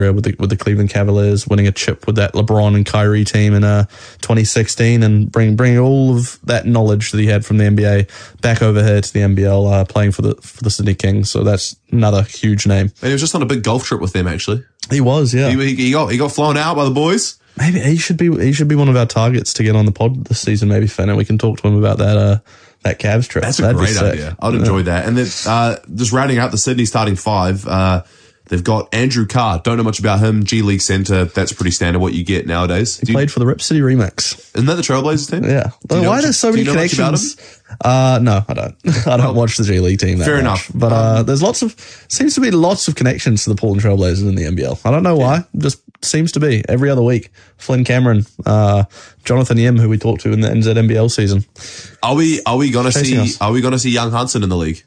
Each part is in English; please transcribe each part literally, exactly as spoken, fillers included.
with the with the Cleveland Cavaliers, winning a chip with that LeBron and Kyrie team in uh, twenty sixteen, and bring bringing all of that knowledge that he had from the N B A back over here to the N B L, uh, playing for the for the Sydney Kings. So that's another huge name. And he was just on a big golf trip with them, actually. He was, yeah. He, he got he got flown out by the boys. Maybe he should be he should be one of our targets to get on the pod this season, maybe, Finn, and we can talk to him about that uh, that Cavs trip. That's a That'd great idea. I'd enjoy yeah. that. And then uh, just rounding out the Sydney starting five, uh, they've got Andrew Carr. Don't know much about him. G League centre. That's pretty standard what you get nowadays. He do played you, for the Rip City Remix. Isn't that the Trailblazers team? Yeah. Why are there so many connections? Uh, no, I don't. I don't oh, watch the G League team that fair much. enough. But uh, um, there's lots of, seems to be lots of connections to the Portland Trailblazers in the N B L. I don't know why. Yeah. Just seems to be every other week. Flynn Cameron, uh, Jonathan Yim, who we talked to in the N Z N B L season. Are we, are we going to see, us. are we going to see young Hudson in the league?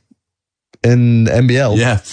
In N B L? Yeah.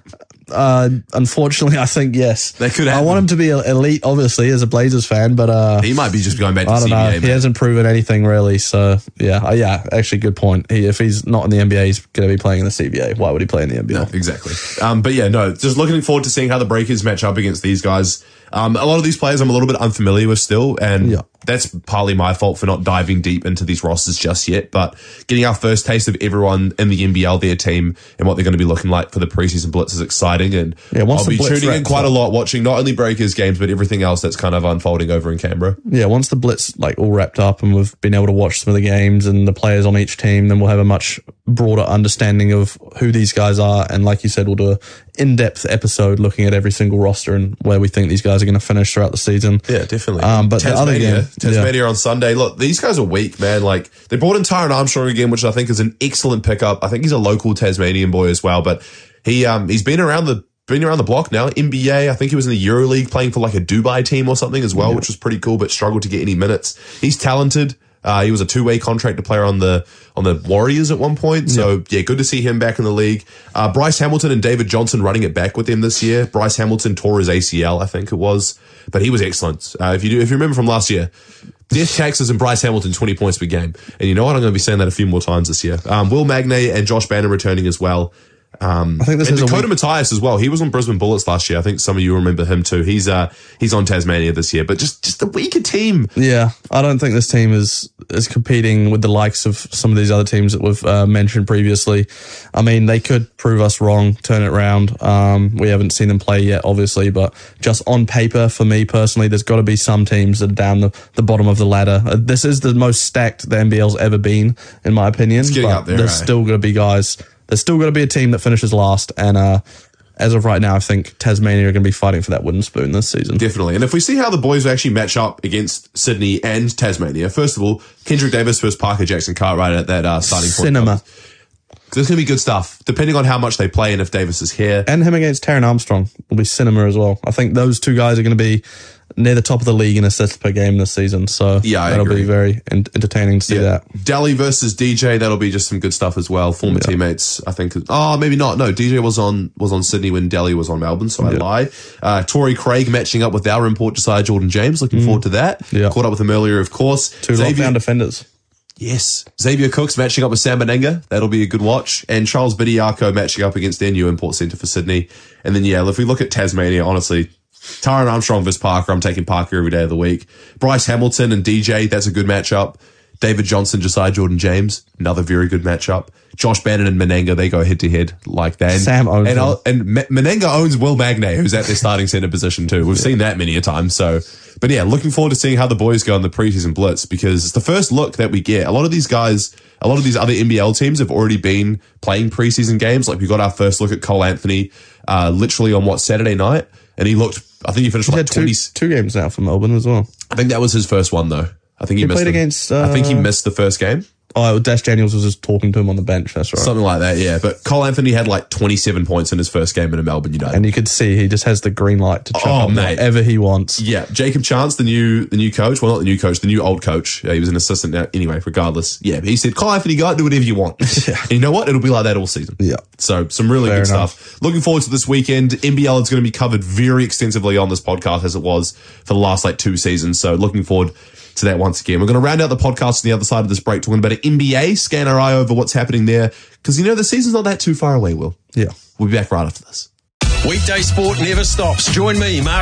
Uh, unfortunately, I think yes. That could happen. I want him to be elite, obviously, as a Blazers fan, but uh, he might be just going back to I don't C B A. know. Man. He hasn't proven anything really. So yeah, uh, yeah. Actually, good point. He, if he's not in the N B A, he's going to be playing in the C B A. Why would he play in the N B L? No, exactly. Um, but yeah, no. Just looking forward to seeing how the Breakers match up against these guys. Um, a lot of these players I'm a little bit unfamiliar with still, and yeah. that's partly my fault for not diving deep into these rosters just yet. But getting our first taste of everyone in the N B L, their team, and what they're going to be looking like for the preseason blitz is exciting. And yeah, I'll be tuning in quite up. a lot, watching not only Breakers games, but everything else that's kind of unfolding over in Canberra. Yeah, once the blitz like all wrapped up and we've been able to watch some of the games and the players on each team, then we'll have a much broader understanding of who these guys are. And like you said, we'll do an in-depth episode looking at every single roster and where we think these guys are going to finish throughout the season. Yeah, definitely. Um, but Tasmania, the other game, Tasmania yeah. on Sunday. Look, these guys are weak, man. Like, they brought in Tyron Armstrong again, which I think is an excellent pickup. I think he's a local Tasmanian boy as well, but he um he's been around the been around the block now. N B A, I think he was in the EuroLeague playing for like a Dubai team or something as well, yeah. which was pretty cool, but struggled to get any minutes. He's talented. Uh, he was a two-way contract to player on the on the Warriors at one point. So, yeah, good to see him back in the league. Uh, Bryce Hamilton and David Johnson running it back with him this year. Bryce Hamilton tore his A C L, I think it was, but he was excellent. Uh, if you do, if you remember from last year, Death Taxes and Bryce Hamilton, twenty points per game. And you know what? I'm going to be saying that a few more times this year. Um, Will Magnay and Josh Bannon returning as well. Um, I think this and is Dakota a Matthias as well. He was on Brisbane Bullets last year. I think some of you remember him too. He's uh he's on Tasmania this year, but just just a weaker team. Yeah, I don't think this team is is competing with the likes of some of these other teams that we've uh, mentioned previously. I mean, they could prove us wrong, turn it around. Um, we haven't seen them play yet, obviously, but just on paper, for me personally, there's got to be some teams that are down the, the bottom of the ladder. Uh, this is the most stacked the N B L's ever been, in my opinion. It's getting but up there, there's right? still going to be guys. There's still going to be a team that finishes last, and uh, as of right now, I think Tasmania are going to be fighting for that wooden spoon this season. Definitely. And if we see how the boys actually match up against Sydney and Tasmania, first of all, Kendrick Davis versus Parker Jackson Cartwright at that uh, starting point. Cinema. There's going to be good stuff, depending on how much they play and if Davis is here. And him against Taron Armstrong will be cinema as well. I think those two guys are going to be near the top of the league in assists per game this season. So yeah, I that'll agree. be very en- entertaining to see yeah. that. Daly versus D J, that'll be just some good stuff as well. Former yeah. teammates, I think. Oh, maybe not. No, D J was on was on Sydney when Daly was on Melbourne, so I yeah. lie. Uh, Torrey Craig matching up with our import Josiah Jordan James. Looking mm. forward to that. Yeah. Caught up with him earlier, of course. Two Xavier- lockdown defenders. Yes. Xavier Cooks matching up with Sam Benenga. That'll be a good watch. And Charles Bidiako matching up against their new import centre for Sydney. And then, yeah, if we look at Tasmania, honestly, Tyron Armstrong versus Parker, I'm taking Parker every day of the week. Bryce Hamilton and D J, that's a good matchup. David Johnson, Josiah Jordan James, another very good matchup. Josh Bannon and Menenga, they go head to head like that. And, Sam owns and, him. and Menenga owns Will Magnay, who's at their starting centre position too. We've yeah. seen that many a time. So, but yeah, looking forward to seeing how the boys go in the preseason blitz because it's the first look that we get. A lot of these guys, a lot of these other N B L teams have already been playing preseason games. Like we got our first look at Cole Anthony, uh, literally on what, Saturday night? And he looked, I think he finished He's like had two, twenty. two games now for Melbourne as well. I think that was his first one though. I think he, he missed played them. against. Uh, I think he missed the first game. Oh, Dash Daniels was just talking to him on the bench. That's right. Something like that, yeah. But Cole Anthony had like twenty-seven points in his first game in a Melbourne United. And you could see he just has the green light to chuck Oh, up mate. whatever he wants. Yeah, Jacob Chance, the new the new coach. Well, not the new coach, the new old coach. Uh, he was an assistant now. Anyway, regardless. Yeah, he said, Cole Anthony, go out, do whatever you want. Yeah. And you know what? It'll be like that all season. Yeah. So some really Fair good enough. stuff. Looking forward to this weekend. N B L is going to be covered very extensively on this podcast as it was for the last like two seasons. So looking forward to that once again. We're going to round out the podcast on the other side of this break talking about an N B A, scan our eye over what's happening there. Because, you know, the season's not that too far away, Will. Yeah. We'll be back right after this. Weekday sport never stops. Join me, Mark